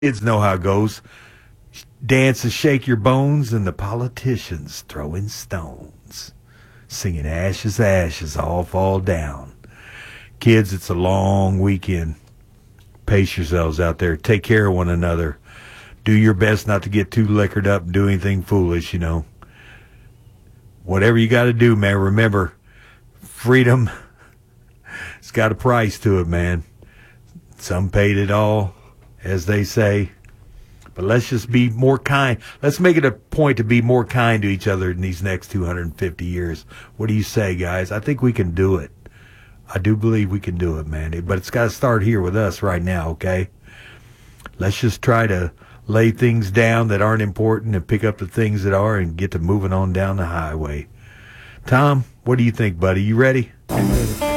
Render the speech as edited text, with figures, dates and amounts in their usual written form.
Kids know how it goes. Dance and shake your bones, and the politicians throwing stones, singing ashes, ashes, all fall down. Kids, it's a long weekend. Pace yourselves out there. Take care of one another. Do your best not to get too liquored up and do anything foolish, Whatever you got to do, man, remember, freedom, it's got a price to it, man. Some paid it all, as they say. But let's just be more kind. Let's make it a point to be more kind to each other in these next 250 years. What do you say, guys? I think we can do it. I do believe we can do it, man. But it's got to start here with us right now, okay? Let's just try to lay things down that aren't important and pick up the things that are and get to moving on down the highway. Tom, what do you think, buddy? You ready? I'm ready.